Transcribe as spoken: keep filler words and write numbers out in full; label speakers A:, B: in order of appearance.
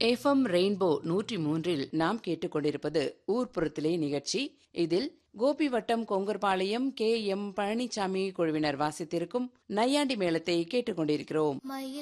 A: F M rainbow நூற்றி மூன்றில் நாம் கேட்டுக்கொண்டிருப்பது ஊர்ப்புறத்திலே நிகழ்ச்சி. இதில் கோபி வட்டம் கொங்கர்பாளையம் கே எம் பழனிசாமி குழுவினர் வாசித்திருக்கும் நையாண்டி மேளத்தை கேட்டுக்கொண்டிருக்கிறோம்.